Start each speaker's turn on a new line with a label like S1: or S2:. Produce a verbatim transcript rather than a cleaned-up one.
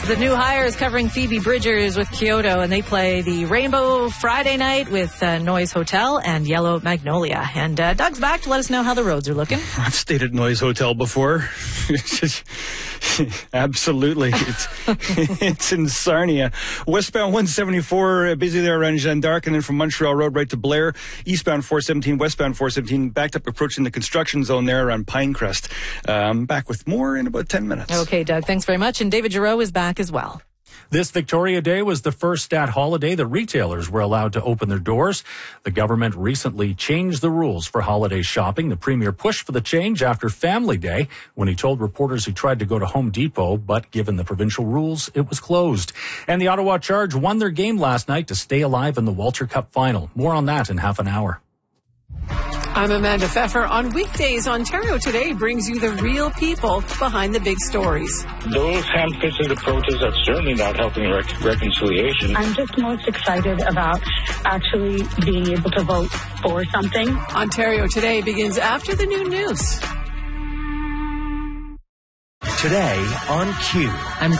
S1: The new hire is covering Phoebe Bridgers with Kyoto, and they play the Rainbow Friday night with uh, Noise Hotel and Yellow Magnolia. And uh, Doug's back to let us know how the roads are looking.
S2: I've stayed at Noise Hotel before. Absolutely. It's, it's in Sarnia. Westbound one seventy-four, busy there around Jeanne d'Arc, and then from Montreal Road right to Blair. Eastbound four seventeen, westbound four seventeen, backed up approaching the construction zone there around Pinecrest. Um, back with more in about ten minutes.
S1: Okay, Doug, thanks very much. And David Giroux is back as well.
S3: This Victoria Day was the first stat holiday that retailers were allowed to open their doors. The government recently changed the rules for holiday shopping. The premier pushed for the change after Family Day when he told reporters he tried to go to Home Depot, but given the provincial rules, it was closed. And the Ottawa Charge won their game last night to stay alive in the Walter Cup final. More on that in half an hour.
S4: I'm Amanda Pfeffer. On weekdays, Ontario Today brings you the real people behind the big stories.
S5: Those ham-fisted approaches are certainly not helping rec- reconciliation.
S6: I'm just most excited about actually being able to vote for something.
S4: Ontario Today begins after the noon news.
S7: Today on Q.
S1: I'm